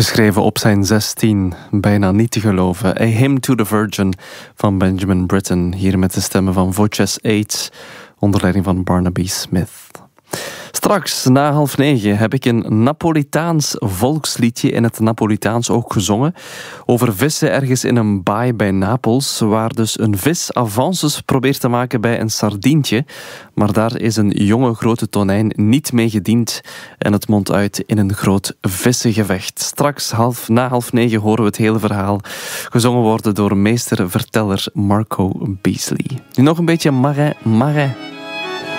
Geschreven op zijn 16, bijna niet te geloven. A Hymn to the Virgin van Benjamin Britten. Hier met de stemmen van Voces 8, onder leiding van Barnaby Smith. Straks, na 8:30, heb ik een Napolitaans volksliedje in het Napolitaans ook gezongen. Over vissen ergens in een baai bij Napels, waar dus een vis avances probeert te maken bij een sardientje. Maar daar is een jonge grote tonijn niet mee gediend en het mondt uit in een groot vissengevecht. Straks, na 8:30, horen we het hele verhaal gezongen worden door meester-verteller Marco Beasley. Nu nog een beetje marais.